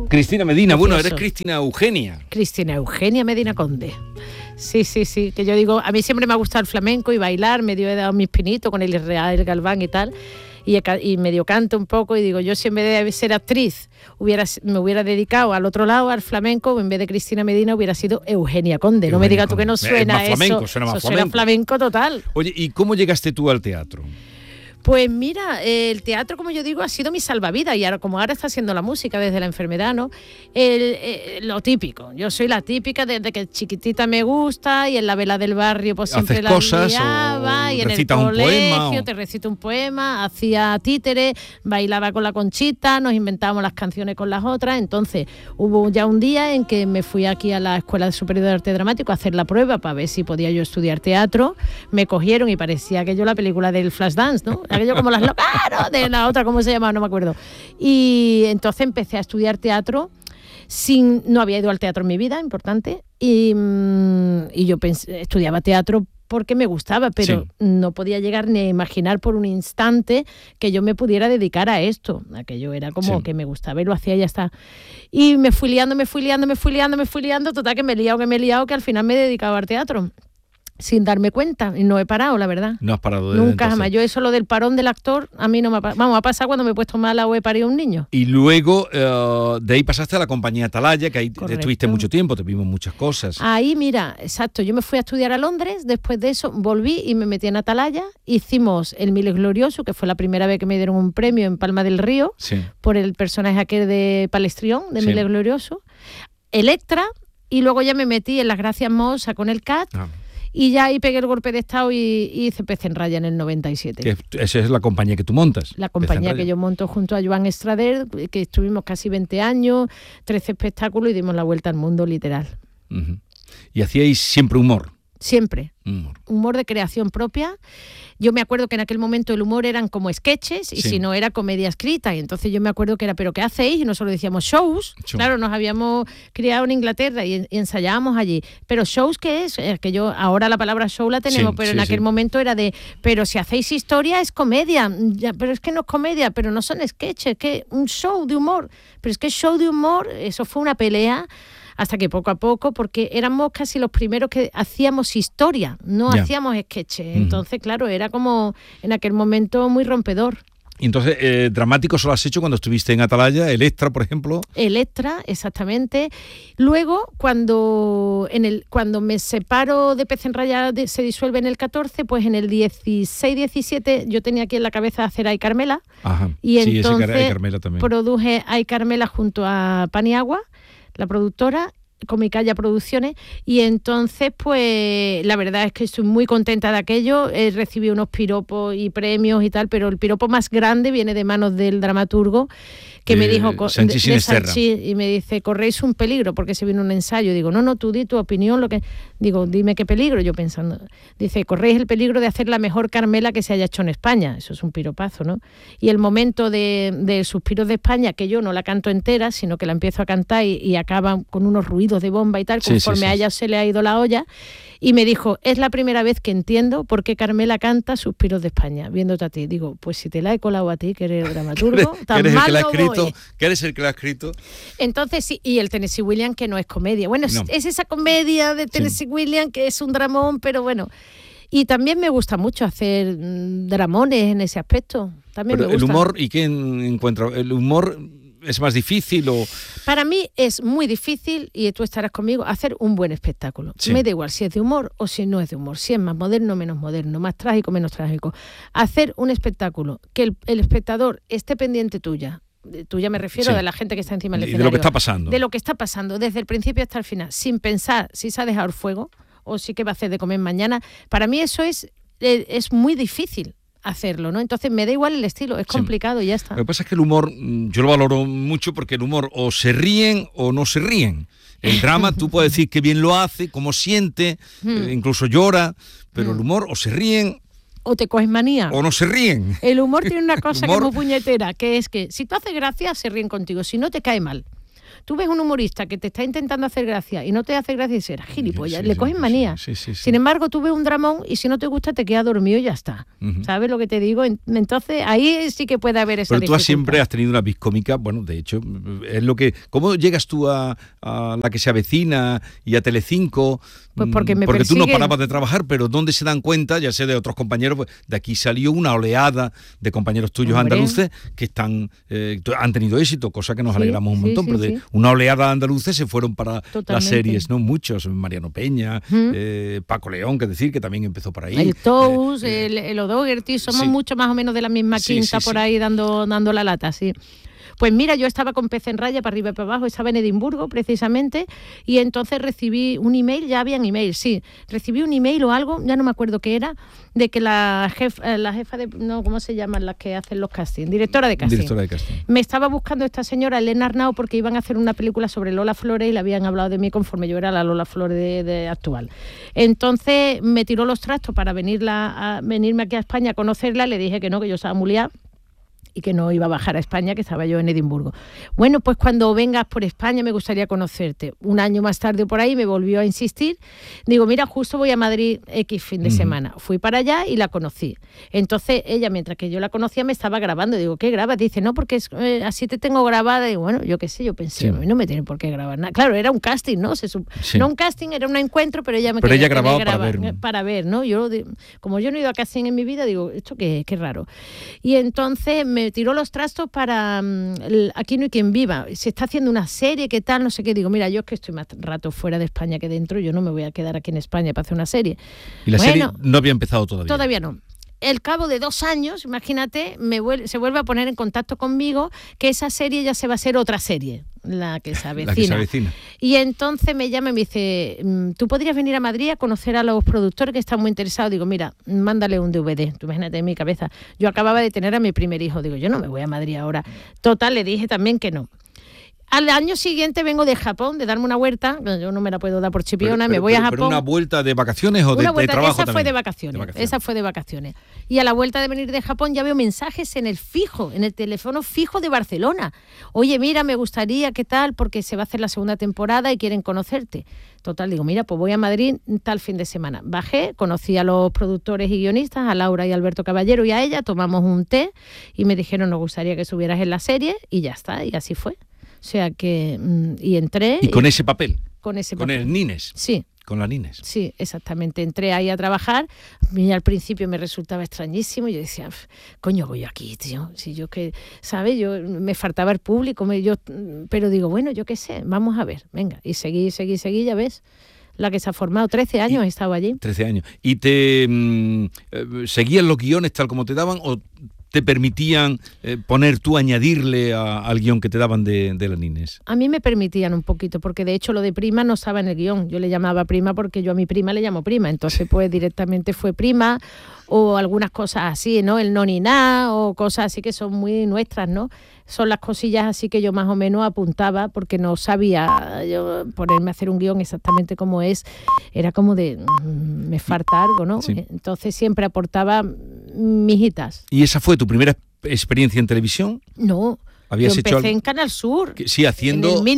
Cristina Medina, Precioso. bueno, eres Cristina Eugenia. Cristina Eugenia Medina Conde. Sí, que yo digo, a mí siempre me ha gustado el flamenco y bailar, medio he dado mis pinitos con el Israel Galván y tal, y medio canto un poco, y digo, yo si en vez de ser actriz me hubiera dedicado al otro lado, al flamenco, en vez de Cristina Medina hubiera sido Eugenia Conde. No me digas tú que no suena es más flamenco, eso. suena más Suena flamenco total. Oye, ¿y cómo llegaste tú al teatro? Pues mira, el teatro, como yo digo, ha sido mi salvavidas, y ahora, como ahora está haciendo la música desde la enfermedad, ¿no? Lo típico, yo soy la típica desde que chiquitita me gusta, y en la vela del barrio pues siempre la liaba, y en el colegio te recito un poema, hacía títeres, bailaba con la Conchita, nos inventábamos las canciones con las otras. Entonces hubo ya un día en que me fui aquí a la Escuela Superior de Arte Dramático a hacer la prueba para ver si podía yo estudiar teatro. Me cogieron y parecía aquello la película del Flashdance, ¿no? Aquello como las locas, ¿no? De la otra, ¿cómo se llamaba? No me acuerdo. Y entonces empecé a estudiar teatro. No había ido al teatro en mi vida, importante, y yo estudiaba teatro porque me gustaba, pero no podía llegar ni a imaginar por un instante que yo me pudiera dedicar a esto. Aquello era como que me gustaba y lo hacía y ya está. Y me fui liando, total que me he liado, que al final me he dedicado al teatro. Sin darme cuenta, y no he parado, la verdad. No has parado de nunca jamás. Yo eso, lo del parón del actor, a mí no me ha pasado. Vamos, ha pasado cuando me he puesto mala o he parido un niño. Y luego de ahí pasaste a la compañía Atalaya, que ahí Correcto. estuviste mucho tiempo, te vimos muchas cosas. Ahí, mira, exacto, yo me fui a estudiar a Londres, después de eso volví y me metí en Atalaya, hicimos El Miles Glorioso, que fue la primera vez que me dieron un premio en Palma del Río, por el personaje aquel de Palestrión, de Miles Glorioso, Electra, y luego ya me metí en Las Gracias Mossa con el CAT. Y ya ahí pegué el golpe de estado y hice Pez en Raya en el 97. Esa es la compañía que tú montas. La compañía que yo monto junto a Joan Estrader, que estuvimos casi 20 años, 13 espectáculos y dimos la vuelta al mundo, literal. Uh-huh. Y hacíais siempre humor. Siempre. Humor de creación propia. Yo me acuerdo que en aquel momento el humor eran como sketches y si no era comedia escrita. Y entonces yo me acuerdo que era, ¿pero qué hacéis? Y nosotros decíamos shows. Claro, nos habíamos criado en Inglaterra y ensayábamos allí. ¿Pero shows qué es? Que yo, ahora la palabra show la tenemos, pero en aquel momento era de, pero si hacéis historia es comedia. Ya, pero es que no es comedia, pero no son sketches, que un show de humor. Pero es que show de humor, eso fue una pelea. Hasta que poco a poco, porque éramos casi los primeros que hacíamos historia, no hacíamos sketches. Entonces, claro, era como en aquel momento muy rompedor. Y entonces, dramático solo has hecho cuando estuviste en Atalaya, Electra, por ejemplo. Electra, exactamente. Luego, cuando me separo de Pez en Raya, se disuelve en el 14, pues en el 16-17 yo tenía aquí en la cabeza hacer Ay Carmela. Ajá. Y entonces Ay Carmela también. Produje Ay Carmela junto a Paniagua, la productora, Comicaya Producciones, y entonces pues la verdad es que estoy muy contenta de aquello. He recibido unos piropos y premios y tal, pero el piropo más grande viene de manos del dramaturgo, que me dijo Sanchís, y me dice, corréis un peligro, porque se vino un ensayo. Digo, no, tú di tu opinión, dime qué peligro. Yo pensando, dice, corréis el peligro de hacer la mejor Carmela que se haya hecho en España. Eso es un piropazo, ¿no? Y el momento de Suspiros de España, que yo no la canto entera, sino que la empiezo a cantar y acaba con unos ruidos de bomba y tal, conforme a ella se le ha ido la olla. Y me dijo, es la primera vez que entiendo por qué Carmela canta Suspiros de España, viéndote a ti. Digo, pues si te la he colado a ti, que eres el dramaturgo, tan mal no voy. Que eres el que la ha escrito. Entonces sí, y el Tennessee Williams, que no es comedia. Bueno, es esa comedia de Tennessee Williams que es un dramón, pero bueno. Y también me gusta mucho hacer dramones en ese aspecto. También pero me gusta. El humor, ¿y qué encuentra? ¿El humor es más difícil o...? Para mí es muy difícil, y tú estarás conmigo, hacer un buen espectáculo. Me da igual si es de humor o si no es de humor, si es más moderno o menos moderno, más trágico o menos trágico. Hacer un espectáculo que el espectador esté pendiente tuya me refiero de la gente que está encima del escenario. De lo que está pasando. De lo que está pasando, desde el principio hasta el final, sin pensar si se ha dejado el fuego o si qué va a hacer de comer mañana. Para mí eso es muy difícil hacerlo, ¿no? Entonces me da igual el estilo, es complicado y ya está. Lo que pasa es que el humor, yo lo valoro mucho porque el humor o se ríen o no se ríen. El drama tú puedes decir que bien lo hace, cómo siente, incluso llora, pero el humor o se ríen o te coges manía. O no se ríen. El humor tiene una cosa que es muy puñetera, que es que si tú haces gracia, se ríen contigo, si no te cae mal. Tú ves un humorista que te está intentando hacer gracia y no te hace gracia y dices, gilipollas, le cogen manía. Sí. Sin embargo, tú ves un dramón y si no te gusta te quedas dormido y ya está. ¿Sabes lo que te digo? Entonces, ahí sí que puede haber esa Pero tú dificultad. siempre has tenido una vis cómica, bueno, de hecho, es lo que... ¿Cómo llegas tú a La que se avecina y a Telecinco? Pues porque me tú no persiguen. parabas de trabajar, pero ¿dónde se dan cuenta? Ya sé de otros compañeros, pues de aquí salió una oleada de compañeros tuyos andaluces que han tenido éxito, cosa que nos alegramos un montón, pero de una oleada de andaluces se fueron para las series, ¿no? Muchos, Mariano Peña, Paco León, que decir, que también empezó por ahí. El Tous, el O'Dougherty, somos mucho más o menos de la misma quinta por ahí dando la lata, sí. Pues mira, yo estaba con Pez en Raya para arriba y para abajo, estaba en Edimburgo precisamente, y entonces recibí un email, ya habían emails, sí, recibí un email o algo, ya no me acuerdo qué era, de que la jefa de, no, ¿cómo se llaman las que hacen los castings? Directora de casting. Me estaba buscando esta señora, Elena Arnau, porque iban a hacer una película sobre Lola Flores y le habían hablado de mí conforme yo era la Lola Flores de actual. Entonces me tiró los trastos para venirme aquí a España a conocerla, le dije que no, que yo estaba muy liada y que no iba a bajar a España, que estaba yo en Edimburgo. Bueno, pues cuando vengas por España me gustaría conocerte. Un año más tarde por ahí me volvió a insistir. Digo, mira, justo voy a Madrid X fin de semana. Fui para allá y la conocí. Entonces ella, mientras que yo la conocía, me estaba grabando. Digo, ¿qué grabas? Dice, no, porque así te tengo grabada. Y bueno, yo qué sé, yo pensé, no me tienen por qué grabar nada. Claro, era un casting, ¿no? No un casting, era un encuentro, pero ella grababa para ver, ¿no? Yo, como yo no he ido a casting en mi vida, digo, esto qué raro. Y entonces me tiró los trastos para Aquí no hay quien viva. Se está haciendo una serie, ¿qué tal? No sé qué. Digo, mira, yo es que estoy más rato fuera de España que dentro, yo no me voy a quedar aquí en España para hacer una serie. ¿Y la serie no había empezado todavía? Todavía no. Al cabo de 2 años, imagínate, se vuelve a poner en contacto conmigo que esa serie ya se va a hacer otra serie, la que se avecina. Y entonces me llama y me dice, ¿tú podrías venir a Madrid a conocer a los productores que están muy interesados? Digo, mira, mándale un DVD. Tú imagínate en mi cabeza. Yo acababa de tener a mi primer hijo. Digo, yo no me voy a Madrid ahora. Total, le dije también que no. Al año siguiente vengo de Japón, de darme una vuelta. Yo no me la puedo dar por chipiona, me voy a Japón. ¿Pero una vuelta de vacaciones o de trabajo esa también? Esa fue de vacaciones. Y a la vuelta de venir de Japón ya veo mensajes en el teléfono fijo de Barcelona. Oye, mira, me gustaría, ¿qué tal? Porque se va a hacer la segunda temporada y quieren conocerte. Total, digo, mira, pues voy a Madrid tal fin de semana. Bajé, conocí a los productores y guionistas, a Laura y Alberto Caballero y a ella, tomamos un té y me dijeron, nos gustaría que estuvieras en la serie y ya está, y así fue. O sea que, y entré... ¿Y con ese papel? Con ese papel. ¿Con el Nines? Sí. ¿Con la Nines? Sí, exactamente. Entré ahí a trabajar y al principio me resultaba extrañísimo. Yo decía, coño, voy yo aquí, tío. Si yo que, ¿sabes? Yo me faltaba el público, pero digo, bueno, yo qué sé, vamos a ver, venga. Y seguí, ya ves. La que se ha formado, 13 años he estado allí. 13 años. ¿Y te seguían los guiones tal como te daban o te permitían añadirle al guión que te daban de la Nines? A mí me permitían un poquito, porque de hecho lo de prima no estaba en el guión. Yo le llamaba prima porque yo a mi prima le llamo prima, entonces pues directamente fue prima, o algunas cosas así, ¿no? El no ni nada, o cosas así que son muy nuestras, ¿no? Son las cosillas así que yo más o menos apuntaba, porque no sabía yo ponerme a hacer un guión exactamente como es. Era como de, me falta algo, ¿no? Sí. Entonces siempre aportaba mijitas. ¿Y esa fue tu primera experiencia en televisión? No. Yo empecé en Canal Sur, sí, haciendo, en el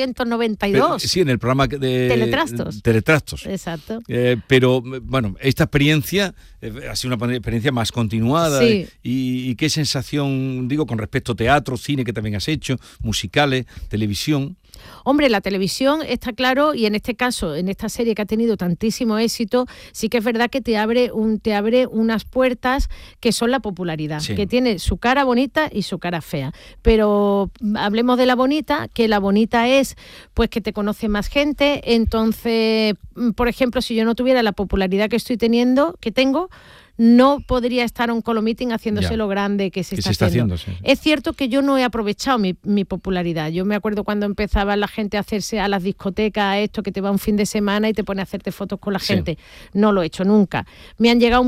1992. Sí, en el programa de Teletrastos. Exacto. Pero, bueno, esta experiencia ha sido una experiencia más continuada. Sí. ¿Y qué sensación, digo, con respecto a teatro, cine que también has hecho, musicales, televisión? Hombre, la televisión está claro, y en este caso, en esta serie que ha tenido tantísimo éxito, sí que es verdad que te abre unas puertas que son la popularidad, sí, que tiene su cara bonita y su cara fea. Pero hablemos de la bonita, que la bonita es pues que te conoce más gente. Entonces, por ejemplo, si yo no tuviera la popularidad que tengo, no podría estar un Colomeeting haciéndose lo grande que se está haciendo. Sí. Es cierto que yo no he aprovechado mi popularidad. Yo me acuerdo cuando empezaba la gente a hacerse a las discotecas, a esto que te va un fin de semana y te pone a hacerte fotos con la gente. No lo he hecho nunca. Me han llegado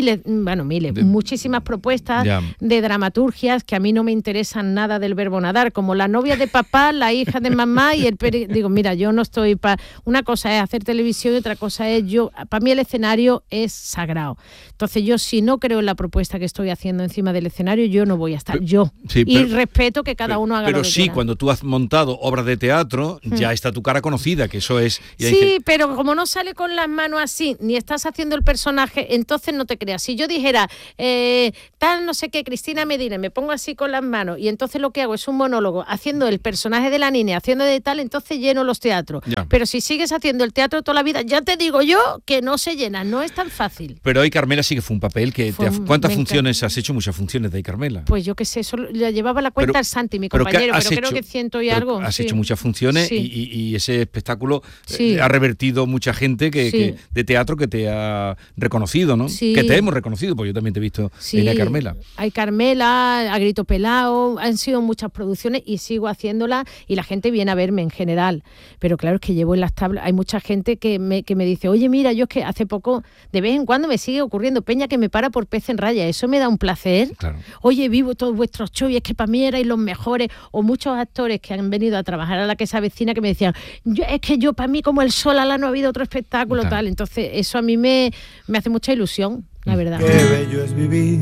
muchísimas propuestas de dramaturgias que a mí no me interesan nada del verbo nadar, como la novia de papá, la hija de mamá y digo, mira, yo no estoy para... Una cosa es hacer televisión y otra cosa es para mí el escenario es sagrado. Entonces Entonces yo, si no creo en la propuesta que estoy haciendo encima del escenario, yo no voy a estar y respeto que cada uno haga lo que quiera. Pero sí, cuando tú has montado obras de teatro, ya está tu cara conocida, que eso es... Sí, pero como no sale con las manos así, ni estás haciendo el personaje, entonces no te creas. Si yo dijera, tal no sé qué, Cristina Medina, me pongo así con las manos y entonces lo que hago es un monólogo haciendo el personaje de la niña, haciendo de tal, entonces lleno los teatros. Ya. Pero si sigues haciendo el teatro toda la vida, ya te digo yo que no se llena, no es tan fácil. Pero hoy Carmela sí que fue un papel que... ¿Cuántas funciones has hecho? Muchas funciones de ahí, Carmela. Pues yo qué sé, eso la llevaba la cuenta al Santi, mi compañero, pero creo que 100 y algo. Has hecho muchas funciones y ese espectáculo ha revertido mucha gente de teatro que te ha reconocido, ¿no? Sí. Que te hemos reconocido, porque yo también te he visto en A Carmela. Hay Carmela, A Grito Pelao, han sido muchas producciones y sigo haciéndolas y la gente viene a verme en general. Pero claro, es que llevo en las tablas, hay mucha gente que me dice, oye, mira, yo es que hace poco, de vez en cuando me sigue ocurriendo peña que me para por Pez en Raya, eso me da un placer. Claro. Oye, vivo todos vuestros shows y es que para mí erais los mejores, o muchos actores que han venido a trabajar a la que esa vecina que me decían, es que yo para mí como el sol ala no ha habido otro espectáculo, tal. Entonces eso a mí me hace mucha ilusión, la verdad. Qué bello es vivir.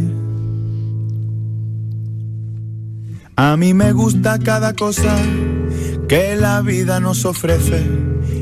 A mí me gusta cada cosa que la vida nos ofrece.